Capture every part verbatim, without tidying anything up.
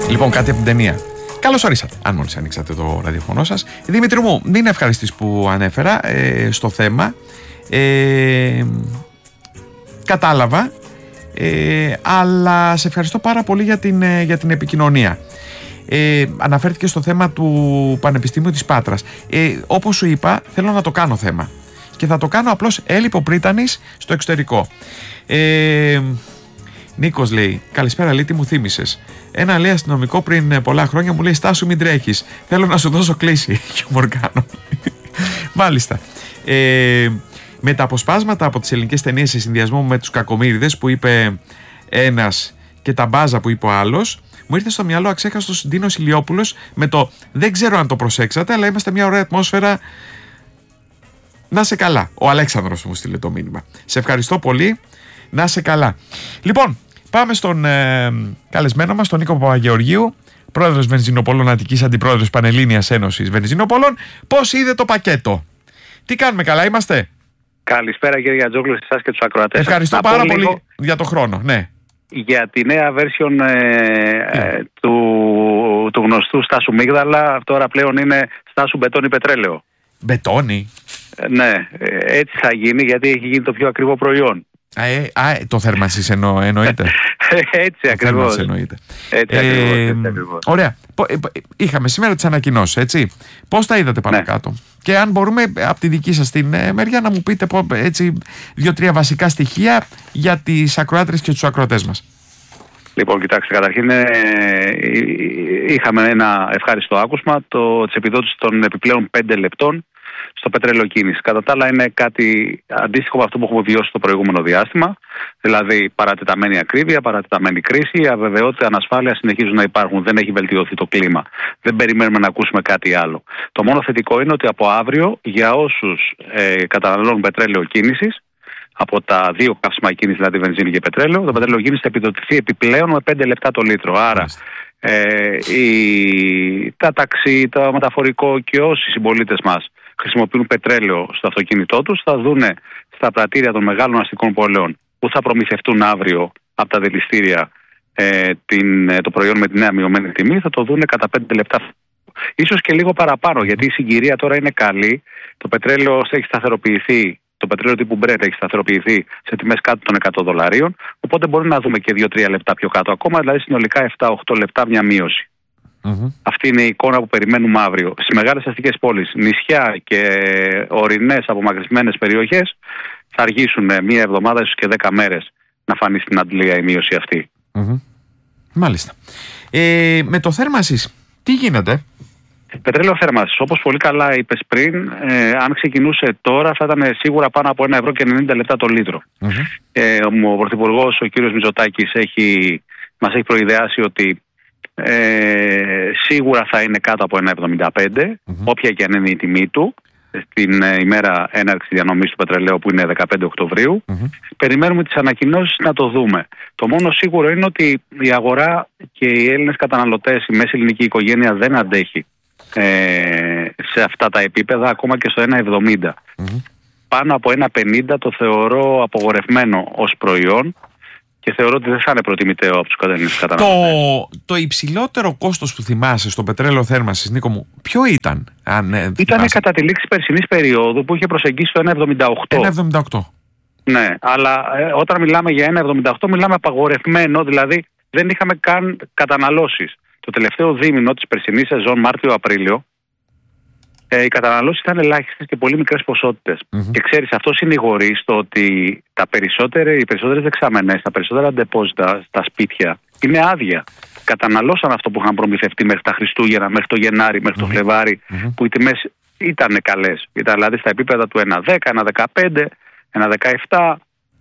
Λοιπόν, κάτι από την ταινία. Καλώς ορίσατε, αν μόλις ανοίξατε το ραδιοφωνό σας. Δημήτρη μου, μην ευχαριστείς που ανέφερα ε, στο θέμα. Ε, κατάλαβα, ε, αλλά σε ευχαριστώ πάρα πολύ για την, ε, για την επικοινωνία. Ε, αναφέρθηκε στο θέμα του Πανεπιστημίου της Πάτρας. Ε, όπως σου είπα, θέλω να το κάνω θέμα. Και θα το κάνω απλώς έλιπο πρίτανης στο εξωτερικό. Ε, Νίκος λέει: καλησπέρα, λέει, τι μου θύμισες. Ένα, λέει, αστυνομικό πριν πολλά χρόνια μου λέει: στάσου, μην τρέχεις. Θέλω να σου δώσω κλίση. Χιούμορ κάνω. Μάλιστα. Ε, με τα αποσπάσματα από τις ελληνικές ταινίες σε συνδυασμό με τους κακομοίριδες που είπε ένας και τα μπάζα που είπε ο άλλος, μου ήρθε στο μυαλό αξέχαστος Ντίνος Ηλιόπουλος με το δεν ξέρω αν το προσέξατε, αλλά είμαστε μια ωραία ατμόσφαιρα. Να σε καλά. Ο Αλέξανδρος μου στείλε το μήνυμα. Σε ευχαριστώ πολύ. Να σε καλά. Λοιπόν, πάμε στον ε, καλεσμένο μας, τον Νίκο Παπαγεωργίου, πρόεδρος Βενζινοπόλων Αττικής, αντιπρόεδρος Πανελλήνιας Ένωσης Βενζινοπόλων. Πώς είδε το πακέτο? Τι κάνουμε, καλά είμαστε? Καλησπέρα κύριε Γιατζόγλου, σε εσάς και τους ακροατές. Ευχαριστώ πάρα πολύ λίγο για το χρόνο. Ναι. Για τη νέα version ε, ε, του, του γνωστού Στάσου Μίγδαλα, τώρα πλέον είναι Στάσου Μπετόνι Πετρέλαιο. Μπετόνι. Ε, ναι, έτσι θα γίνει, γιατί έχει γίνει το πιο ακριβό προϊόν. Α, ε, α, το θέρμανσης εννο, εννοείται. Έτσι ακριβώς. Εννοείται. Έτσι, ε, ακριβώς, έτσι ακριβώς. Ωραία. Είχαμε σήμερα τις ανακοινώσεις, έτσι. Πώς τα είδατε πάνω ναι. κάτω? Και αν μπορούμε από τη δική σας την μεριά να μου πείτε έτσι δύο-τρία βασικά στοιχεία για τις ακροάτρες και τους ακροατές μας. Λοιπόν, κοιτάξτε, καταρχήν ε, είχαμε ένα ευχάριστο άκουσμα το, της επιδότησης των επιπλέον πέντε λεπτών στο πετρέλαιο κίνηση. Κατά τα άλλα, είναι κάτι αντίστοιχο με αυτό που έχουμε βιώσει το προηγούμενο διάστημα. Δηλαδή, παρατεταμένη ακρίβεια, παρατεταμένη κρίση, αβεβαιότητα, ανασφάλεια συνεχίζουν να υπάρχουν. Δεν έχει βελτιωθεί το κλίμα. Δεν περιμένουμε να ακούσουμε κάτι άλλο. Το μόνο θετικό είναι ότι από αύριο, για όσους ε, καταναλώνουν πετρέλαιο κίνησης, από τα δύο καύσιμα κίνηση, δηλαδή βενζίνη και πετρέλαιο, το πετρέλαιο κίνηση θα επιδοτηθεί επιπλέον με πέντε λεπτά το λίτρο. Άρα, ε, η, τα ταξί, το μεταφορικό και όσοι συμπολίτες μας χρησιμοποιούν πετρέλαιο στο αυτοκίνητό τους, θα δούνε στα πρατήρια των μεγάλων αστικών πόλεων που θα προμηθευτούν αύριο από τα δηληστήρια ε, την, το προϊόν με τη νέα μειωμένη τιμή, θα το δούνε κατά πέντε λεπτά. Ίσως και λίγο παραπάνω, γιατί η συγκυρία τώρα είναι καλή. Το πετρέλαιο έχει σταθεροποιηθεί, το πετρέλαιο τύπου Brent έχει σταθεροποιηθεί σε τιμές κάτω των εκατό δολαρίων. Οπότε μπορεί να δούμε και δύο τρία λεπτά πιο κάτω ακόμα, δηλαδή συνολικά επτά οχτώ λεπτά μια μείωση. Mm-hmm. Αυτή είναι η εικόνα που περιμένουμε αύριο. Στις μεγάλες αστικές πόλεις, νησιά και ορεινές απομακρυσμένες περιοχές θα αργήσουν μία εβδομάδα, ίσως και δέκα μέρες, να φανεί στην Αντλία η μείωση αυτή. Mm-hmm. Μάλιστα. Ε, με το θέρμανσης, τι γίνεται? Πετρέλαιο θέρμανσης, όπως πολύ καλά είπες πριν, ε, αν ξεκινούσε τώρα θα ήταν σίγουρα πάνω από ένα ευρώ και ενενήντα λεπτά το λίτρο. Mm-hmm. Ε, ο Πρωθυπουργός, ο κύριος Μητσοτάκης, έχει, μας έχει προειδεάσει ότι Ε, σίγουρα θα είναι κάτω από ένα εβδομήντα πέντε, mm-hmm. όποια και αν είναι η τιμή του, στην ε, ημέρα έναρξη διανομής του πετρελαίου που είναι δεκαπέντε Οκτωβρίου. Mm-hmm. Περιμένουμε τις ανακοινώσεις να το δούμε. Το μόνο σίγουρο είναι ότι η αγορά και οι Έλληνες καταναλωτές, η μέση ελληνική οικογένεια δεν αντέχει ε, σε αυτά τα επίπεδα, ακόμα και στο ένα εβδομήντα. Mm-hmm. Πάνω από ένα πενήντα το θεωρώ απογορευμένο ως προϊόν. Και θεωρώ ότι δεν θα είναι προτιμητέο από τους καταναλωτές. Το, το υψηλότερο κόστος που θυμάσαι στο πετρέλαιο θέρμανσης, Νίκο μου, ποιο ήταν? Αν, ε, ήταν κατά τη λήξη περσινής περίοδου που είχε προσεγγίσει το ένα εβδομήντα οκτώ. ένα εβδομήντα οκτώ. Ναι, αλλά ε, όταν μιλάμε για ένα εβδομήντα οκτώ μιλάμε απαγορευμένο, δηλαδή δεν είχαμε καν καταναλώσεις. Το τελευταίο δίμηνο της περσινής σεζόν, Μάρτιο-Απρίλιο, Ε, οι καταναλώσεις ήταν ελάχιστες και πολύ μικρές ποσότητες. Mm-hmm. Και ξέρεις, αυτό συνηγορεί στο ότι τα περισσότερα, οι περισσότερες δεξαμενές, τα περισσότερα ντεπόζιτα στα σπίτια είναι άδεια. Καταναλώσαν αυτό που είχαν προμηθευτεί μέχρι τα Χριστούγεννα, μέχρι το Γενάρη, μέχρι το mm-hmm. Φλεβάρι, mm-hmm. που οι τιμές ήταν καλές. Ήταν δηλαδή στα επίπεδα του ένα δέκα, ένα δεκαπέντε, ένα δεκαεπτά.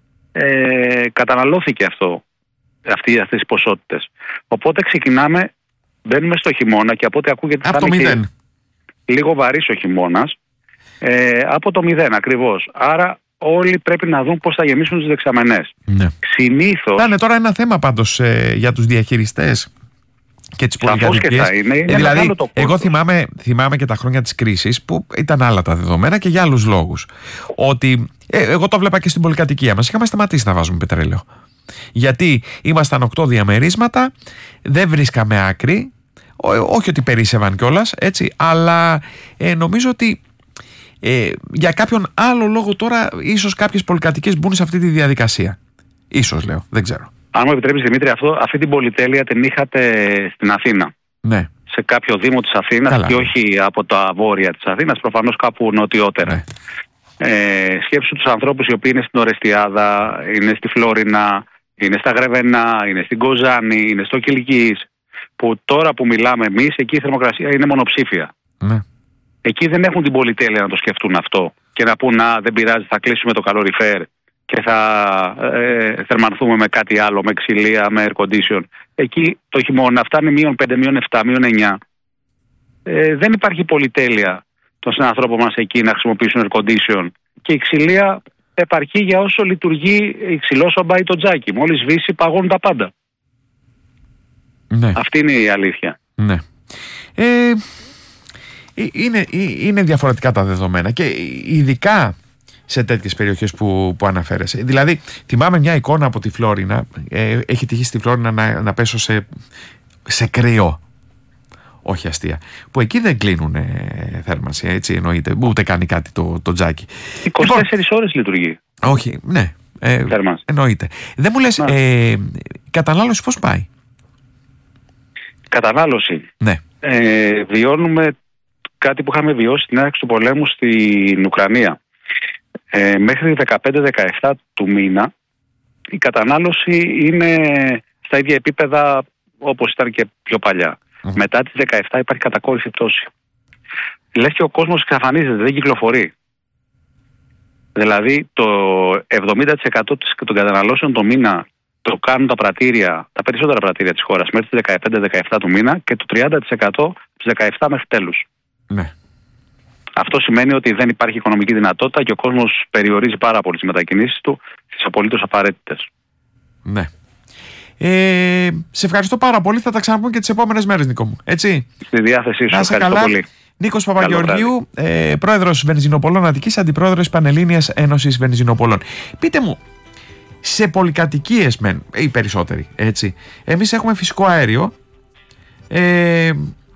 Ε, καταναλώθηκε αυτό, αυτοί, αυτές οι ποσότητες. Οπότε ξεκινάμε, μπαίνουμε στο χειμώνα και από ό,τι ακούγεται από το μηδέν. Λίγο βαρύς ο χειμώνας, ε, από το μηδέν ακριβώς. Άρα όλοι πρέπει να δουν πώς θα γεμίσουν τις δεξαμενές. Ναι. Συνήθως... Θα είναι τώρα ένα θέμα πάντως ε, για τους διαχειριστές και τις πολυκατοικίες. Είναι, είναι ε, δηλαδή, εγώ θυμάμαι, θυμάμαι και τα χρόνια της κρίσης που ήταν άλλα τα δεδομένα και για άλλους λόγους. Ότι, ε, εγώ το βλέπα και στην πολυκατοικία μας. Είχαμε σταματήσει να βάζουμε πετρέλαιο. Γιατί ήμασταν οκτώ διαμερίσματα, δεν βρίσκαμε άκρη, όχι ότι περίσσευαν κιόλας, έτσι, αλλά ε, νομίζω ότι ε, για κάποιον άλλο λόγο τώρα ίσως κάποιες πολυκατοικίες μπουν σε αυτή τη διαδικασία. Ίσως λέω, δεν ξέρω. Αν μου επιτρέπεις, Δημήτρη, αυτό, αυτή την πολυτέλεια την είχατε στην Αθήνα. Ναι. Σε κάποιο δήμο της Αθήνας. Καλά. Και όχι από τα βόρεια της Αθήνας, προφανώς κάπου νοτιότερα. Ναι. Ε, σκέψου τους ανθρώπους οι οποίοι είναι στην Ορεστιάδα, είναι στη Φλόρινα, είναι στα Γρεβενά, είναι στην Κοζάνη, είναι στο Κιλκής, που τώρα που μιλάμε εμείς, εκεί η θερμοκρασία είναι μονοψήφια. Ναι. Εκεί δεν έχουν την πολυτέλεια να το σκεφτούν αυτό και να πούν, να δεν πειράζει, θα κλείσουμε το καλοριφέρ και θα ε, θερμανθούμε με κάτι άλλο, με ξυλία, με air condition. Εκεί το χειμώνα φτάνει μείον πέντε, μείον επτά, μείον εννιά. Ε, δεν υπάρχει πολυτέλεια των συνανθρώπων μας εκεί να χρησιμοποιήσουν air condition. Και η ξυλία επαρκεί για όσο λειτουργεί η ξυλόσομπα ή το τζάκι. Μόλις σβήσει, παγώνουν τα πάντα. Ναι. Αυτή είναι η αλήθεια. Ναι. Ε, είναι, είναι διαφορετικά τα δεδομένα και ειδικά σε τέτοιες περιοχές που, που αναφέρεσαι. Δηλαδή, θυμάμαι μια εικόνα από τη Φλόρινα. Ε, έχει τύχει στη Φλόρινα να, να πέσω σε, σε κρύο. Όχι αστεία. Που εκεί δεν κλείνουν ε, θέρμανση, έτσι εννοείται. Ούτε κάνει κάτι το, το τζάκι. είκοσι τέσσερις λοιπόν, ώρες λειτουργεί. Όχι, ναι. Ε, εννοείται. Δεν μου λες, ε, κατανάλωση πώς πάει? Κατανάλωση. Ναι. Ε, βιώνουμε κάτι που είχαμε βιώσει στην έναρξη του πολέμου στην Ουκρανία. Ε, μέχρι δεκαπέντε δεκαεπτά του μήνα η κατανάλωση είναι στα ίδια επίπεδα όπως ήταν και πιο παλιά. Mm. Μετά τις δεκαεπτά υπάρχει κατακόρυφη πτώση. Λες και ο κόσμος εξαφανίζεται, δεν κυκλοφορεί. Δηλαδή το εβδομήντα τοις εκατό των καταναλώσεων το μήνα το κάνουν τα πρατήρια, τα περισσότερα πρατήρια της χώρας μέχρι τις δεκαπέντε δεκαεπτά του μήνα και το τριάντα τοις εκατό τις δεκαεπτά μέχρι τέλους. Ναι. Αυτό σημαίνει ότι δεν υπάρχει οικονομική δυνατότητα και ο κόσμος περιορίζει πάρα πολύ τις μετακινήσεις του στις απολύτως απαραίτητες. Ναι. Ε, σε ευχαριστώ πάρα πολύ. Θα τα ξαναπούμε και τις επόμενες μέρες, Νίκο μου. Έτσι. Στη διάθεσή σου. Ευχαριστώ καλά. Πολύ. Νίκος Παπαγεωργίου, ε, πρόεδρος Βενζινοπολών Αττικής, αντιπρόεδρος Πανελλήνιας Ένωσης Βενζινοπολών. Πείτε μου, σε πολυκατοικίες μεν, οι περισσότεροι, έτσι, εμείς έχουμε φυσικό αέριο. Ε,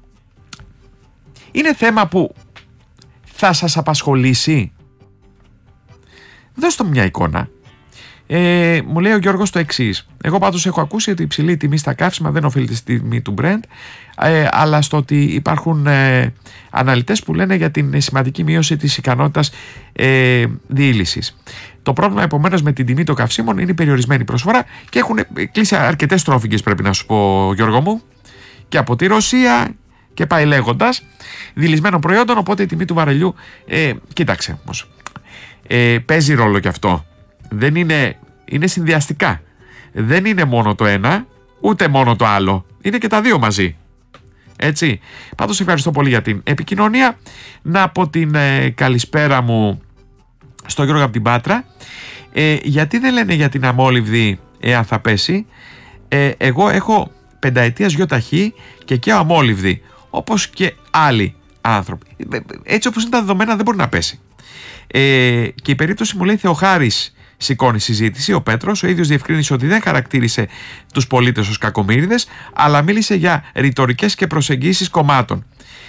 είναι θέμα που θα σας απασχολήσει. Δώστε μου μια εικόνα. Ε, μου λέει ο Γιώργος το εξής. Εγώ πάντως έχω ακούσει ότι η υψηλή τιμή στα καύσιμα δεν οφείλεται στη τιμή του Brent, ε, αλλά στο ότι υπάρχουν ε, αναλυτές που λένε για την σημαντική μείωση της ικανότητας ε, διήλυσης. Το πρόβλημα επομένως με την τιμή των καυσίμων είναι η περιορισμένη προσφορά και έχουν κλείσει αρκετές τρόφιγγες, πρέπει να σου πω, Γιώργο μου, και από τη Ρωσία και πάει λέγοντας, διηλυσμένων προϊόντων, οπότε η τιμή του βαρελιού, ε, κοίταξε όμως, ε, παίζει ρόλο και αυτό. Δεν είναι, είναι συνδυαστικά. Δεν είναι μόνο το ένα, ούτε μόνο το άλλο. Είναι και τα δύο μαζί. Έτσι. Πάντως ευχαριστώ πολύ για την επικοινωνία. Να πω την ε, καλησπέρα μου στο Γιώργο από την Πάτρα. Ε, γιατί δεν λένε για την αμόλυβδη εάν θα πέσει? Ε, εγώ έχω πενταετίας γιοταχή και και αμόλυβδη, όπως και άλλοι άνθρωποι. Έτσι όπως είναι τα δεδομένα δεν μπορεί να πέσει. Ε, και η περίπτωση μου λέει Θεοχάρης σηκώνει συζήτηση. Ο Πέτρος ο ίδιος διευκρίνησε ότι δεν χαρακτήρισε τους πολίτες ως κακομοίριδες, αλλά μίλησε για ρητορικές και προσεγγίσεις κομμάτων.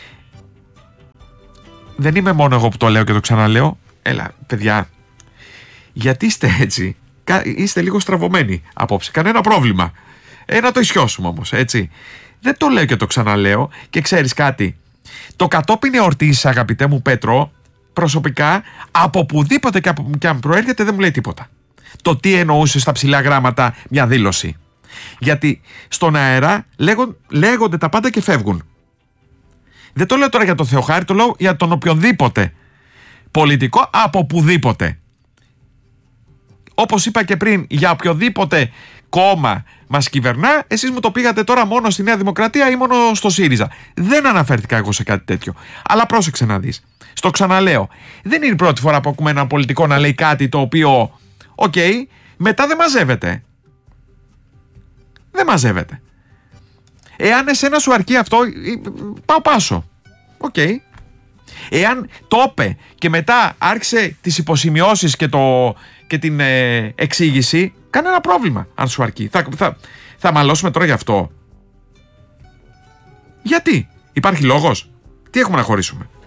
Δεν είμαι μόνο εγώ που το λέω και το ξαναλέω. Έλα, παιδιά, γιατί είστε έτσι? Είστε λίγο στραβωμένοι απόψε. Κανένα πρόβλημα. Ε, να το ισιώσουμε όμως, έτσι. Δεν το λέω και το ξαναλέω. Και ξέρεις κάτι? Το κατόπιν εορτής, αγαπητέ μου Πέτρο, προσωπικά, από πουδήποτε και, από, και αν προέρχεται δεν μου λέει τίποτα. Το τι εννοούσε στα ψηλά γράμματα μια δήλωση. Γιατί στον αέρα λέγον, λέγονται τα πάντα και φεύγουν. Δεν το λέω τώρα για τον Θεοχάρη, το λέω για τον οποιονδήποτε πολιτικό από πουδήποτε. Όπως είπα και πριν, για οποιοδήποτε κόμμα μας κυβερνά, εσείς μου το πήγατε τώρα μόνο στη Νέα Δημοκρατία ή μόνο στο ΣΥΡΙΖΑ. Δεν αναφέρθηκα εγώ σε κάτι τέτοιο. Αλλά πρόσεξε να δεις. Στο ξαναλέω. Δεν είναι η πρώτη φορά που ακούμε έναν πολιτικό να λέει κάτι το οποίο, οκ, okay, μετά δεν μαζεύεται. Δεν μαζεύεται. Εάν εσένα σου αρκεί αυτό, πάω πάσο. Οκ. Okay. Εάν το είπε και μετά άρχισε τις υποσημειώσεις και, το, και την ε, εξήγηση, Κανένα πρόβλημα αν σου αρκεί. Θα, θα, θα μαλώσουμε τώρα γι' αυτό? Γιατί? Υπάρχει λόγος? Τι έχουμε να χωρίσουμε?